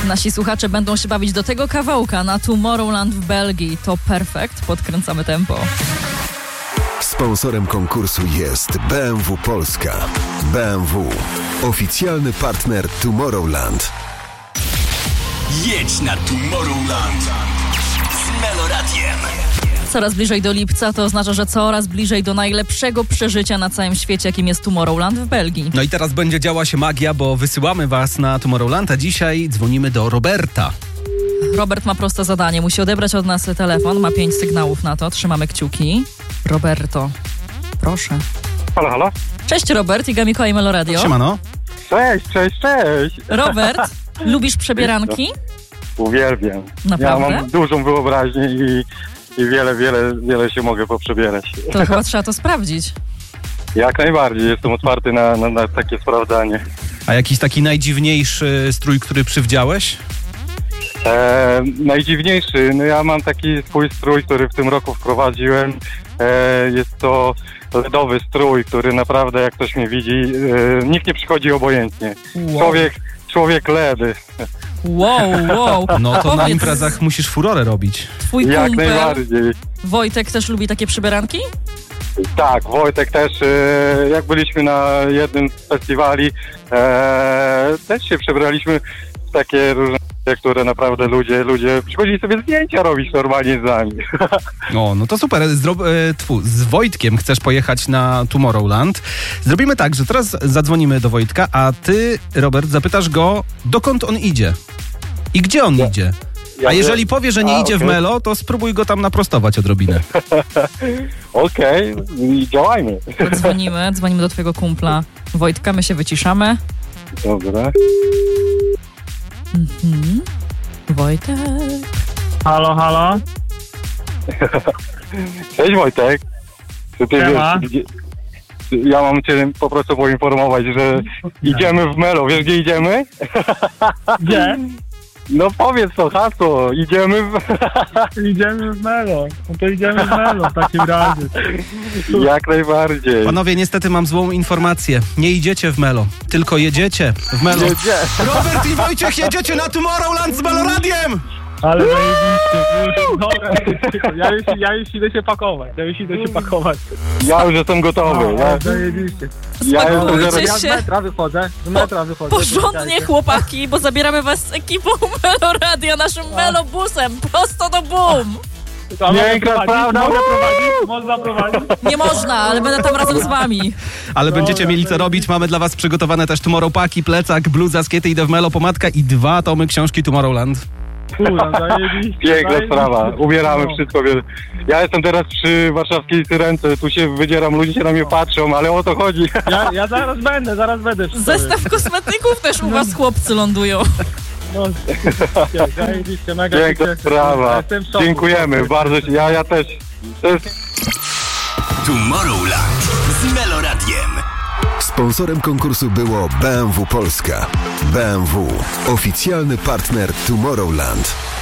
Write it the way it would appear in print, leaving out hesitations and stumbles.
Nasi słuchacze będą się bawić do tego kawałka na Tomorrowland w Belgii. To perfekt. Podkręcamy tempo. Sponsorem konkursu jest BMW Polska. BMW. Oficjalny partner Tomorrowland. Jedź na Tomorrowland z Meloradiem. Coraz bliżej do lipca to oznacza, że coraz bliżej do najlepszego przeżycia na całym świecie, jakim jest Tomorrowland w Belgii. No i teraz będzie działa się magia, bo wysyłamy was na Tomorrowland, a dzisiaj dzwonimy do Roberta. Robert ma proste zadanie. Musi odebrać od nas telefon. Ma 5 sygnałów na to. Trzymamy kciuki. Roberto, proszę. Halo, halo. Cześć Robert, Iga Mikołaj, Meloradio. Siemano. Cześć. Robert, lubisz przebieranki? Uwielbiam. Naprawdę? Ja mam dużą wyobraźnię i wiele się mogę poprzebierać. To chyba trzeba to sprawdzić. Jak najbardziej, jestem otwarty na takie sprawdzanie. A jakiś taki najdziwniejszy strój, który przywdziałeś? Najdziwniejszy, no ja mam taki swój strój, który w tym roku wprowadziłem. Jest to LEDowy strój, który naprawdę, jak ktoś mnie widzi, nikt nie przychodzi obojętnie. Wow. Człowiek LED. Wow. No to na Powiedz, imprezach musisz furorę robić. twój Jak kumpel najbardziej. Wojtek też lubi takie przebieranki? Tak, Wojtek też, jak byliśmy na jednym z festiwali, też się przebraliśmy w takie różne, które naprawdę ludzie przychodzili sobie zdjęcia robić normalnie z nami. O, no to super. Z Wojtkiem chcesz pojechać na Tomorrowland. Zrobimy tak, że teraz zadzwonimy do Wojtka, a ty, Robert, zapytasz go, dokąd on idzie i gdzie on idzie. A jeżeli powie, że nie idzie w Melo, to spróbuj go tam naprostować odrobinę. Okej, działajmy. Dzwonimy do twojego kumpla Wojtka, my się wyciszamy. Dobra. Wojtek. Halo. Cześć Wojtek. Siema. Ja mam cię po prostu poinformować, że idziemy w Melo. Wiesz, gdzie idziemy? Gdzie? No powiedz to hasło. Idziemy Idziemy w Melo. No to idziemy w Melo w takim razie. Jak najbardziej. Panowie, niestety mam złą informację. Nie idziecie w Melo, tylko jedziecie w Melo. Robert i Wojciech jedziecie na Tomorrowland z Meloradiem! Ale zajebiście. Dobra, ja już idę się pakować. Ja już jestem gotowy. Zajebiście. Spakujcie się Z metra wychodzę. porządnie, chłopaki, bo zabieramy was z ekipą Meloradia, naszym Melobusem, prosto do BUM. Piękna prawda. Można prowadzić? Nie można, ale będę tam razem z wami. Ale będziecie mieli co robić. Mamy dla was przygotowane też Tomorrow Paki, plecak, bluza, skiety, idę w Melo, pomadka i 2 tomy książki Tomorrowland. Piękna sprawa. Ubieramy wszystko. Ja jestem teraz przy warszawskiej Syrence. Tu się wydzieram, ludzie się na mnie patrzą, ale o to chodzi. Ja zaraz będę. Zestaw kosmetyków też u was chłopcy lądują. No, zajebiście, mega. Piękna sprawa. Dziękujemy bardzo. Ja też. To jest... Tomorrowland z Meloradiem. Sponsorem konkursu było BMW Polska. BMW. Oficjalny partner Tomorrowland.